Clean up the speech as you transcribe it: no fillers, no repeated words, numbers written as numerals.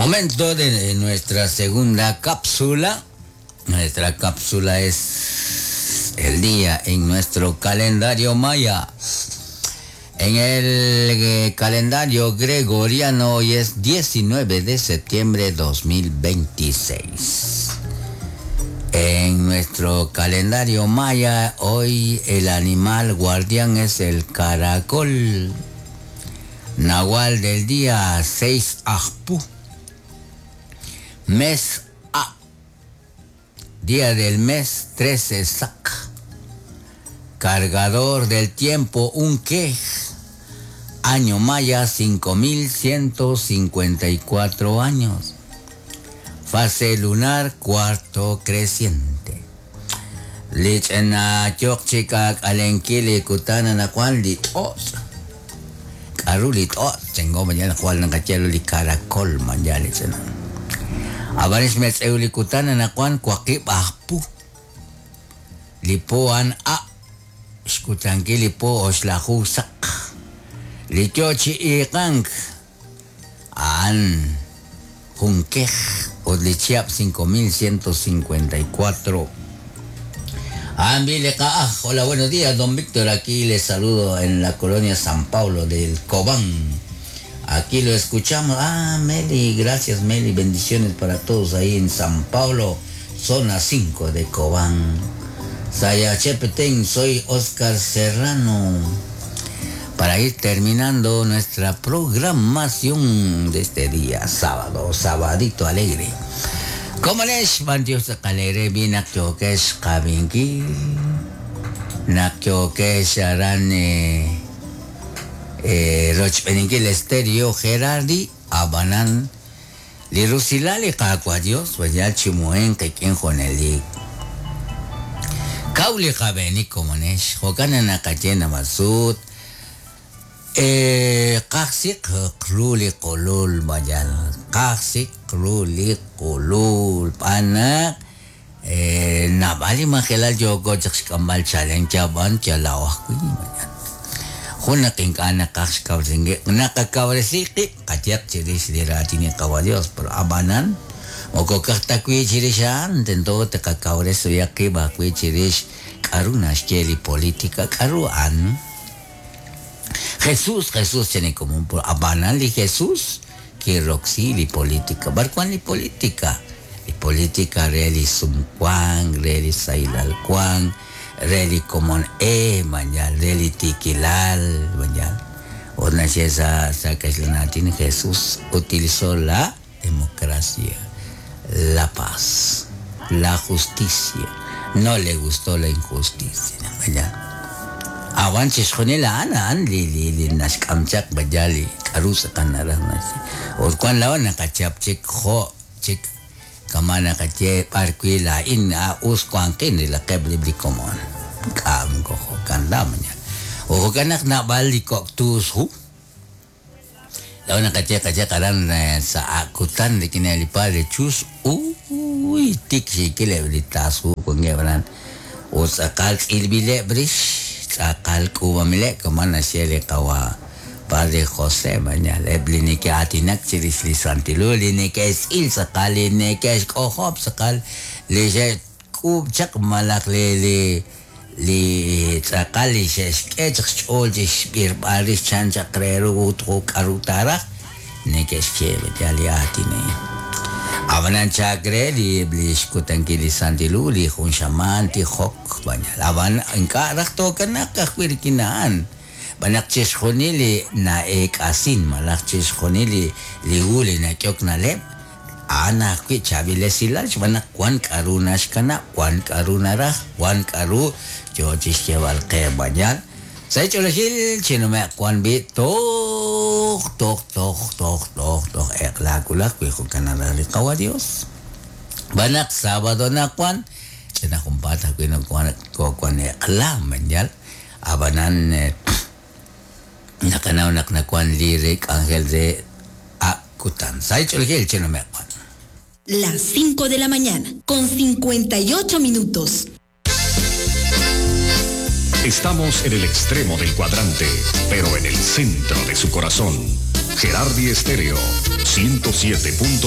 Momento de nuestra segunda cápsula. Nuestra cápsula es el día en nuestro calendario maya. En el calendario gregoriano hoy es 19 de septiembre 2026. En nuestro calendario maya hoy el animal guardián es el caracol. Nahual del día 6 Ajpú. Mes A. Día del mes 13 Sac. Cargador del tiempo Unque. Año maya 5154 años. Fase lunar cuarto creciente. Lichena chokchikak alenkili kutana na kwan litos. Karu litos. Tengo mañana kual ng kachelo li karakol manjali sana. Abanis mets eulikutan na kwan kwakip ahpu. Lipoan a. Skutangki lipo oslahusak. Lichochi ikang. An. Hunkej. Odlichiap 5154. Ambile ka. Hola, buenos días, don Víctor. Aquí les saludo en la colonia San Pablo del Cobán. Aquí lo escuchamos. Meli, gracias Meli, bendiciones para todos ahí en San Pablo, zona 5 de Cobán. Sayachepetén, soy Oscar Serrano. Para ir terminando nuestra programación de este día, sábado, sabadito alegre. Como les mandios calere bien que es kabinki, nakyo que sarane. Roch Peningil Estéreo Gerardi Abanan Lirusilali Kakwadios Vayal Chimuen Kekin Joneli Kauli Kabeni Komonesh Hokana Nakachena Masud Kaksik Kruli Kolul Vayal Kaksik Kruli Kolul Panak Nabali Magelal Yogo Jakskamal Challenge Jaban Chalawak Vayal Kuna tingkana kakskawsingi nakakawresiki katiap ciris diratini kawadios pero abanan oko kaktakwi cirishan tento tekakawres suyaki bakwi ciris karuna skeli politika karuan Jesús tiene como un abanan li Jesús que roxi li politika barkuan li politika reali sumkwang reali sailal kwang Reli común mañana, reli tiquilal, mañana. Una esa que es la latina, Jesús utilizó la democracia, la paz, la justicia. No le gustó la injusticia, mañana. Avances con el anan, li naskamchak bajali, karusa kanaras nasi. O cuando la van a cachap chik Kamana kache parkwi la ina uskwang kini la kebli komon. Kam ko kandamanya. O kanak na bali ko tusu. Law na kache karan sa akutan de kinalipa de chus tiksi kile tasu ko ngebaran. O sakal ilbile brish sakal ko mamile kamana siele kawa. Padre José mañana leblini que atinak chiris li santiluli ni que es il sakali ni que es kohop sakal le je kub chak malak le sakali se que chol je spir baris chan chakrero utro karutara ni que es che jali atine avanan chakre li blis kutanki li santiluli hun shaman ti hok mañana avan inka rakto kana kakwir kinaan Banak chis khonili na ek asin malak chis khonili liuli na kyok na lep ana kwi chabile silal banak kwan karunas kana kwan karunara kwan karu jo chis kewal ke banyak saya colahil chino me kwan bi tok ek lakulak kwi kanara li kawadios banak sabado na kwan china kumpata kwi na kwan ek la manjal abanan Nakanaw naknakuan lirik Ángel de Akutan. Las 5 de la mañana, con 58 minutos. Estamos en el extremo del cuadrante, pero en el centro de su corazón. Gerardi Estéreo, 107.9.